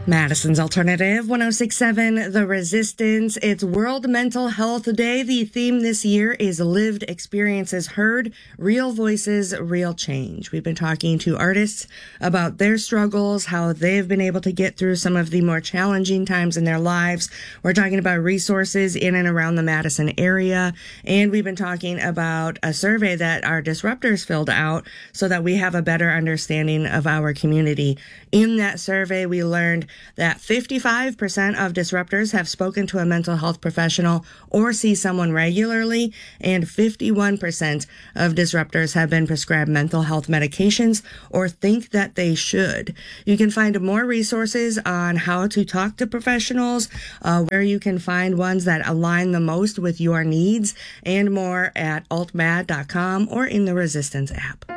Madison's Alternative 1067, The Resistance. It's World Mental Health Day. The theme this year is lived experiences heard, real voices, real change. We've been talking to artists about their struggles, how they've been able to get through some of the more challenging times in their lives. We're talking about resources in and around the Madison area. And we've been talking about a survey that our disruptors filled out so that we have a better understanding of our community. In that survey, we learned that 55% of disruptors have spoken to a mental health professional or see someone regularly, and 51% of disruptors have been prescribed mental health medications or think that they should. You can find more resources on how to talk to professionals, where you can find ones that align the most with your needs, and more at altmad.com or in the Resistance app.